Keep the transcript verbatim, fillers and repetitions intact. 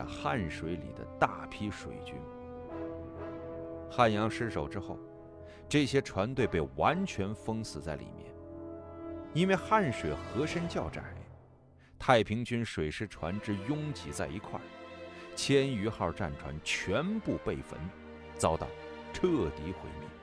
汉水里的大批水军。汉阳失守之后，这些船队被完全封死在里面。因为汉水河深较窄，太平军水师船只拥挤在一块儿，千余号战船全部被焚，遭到彻底毁灭。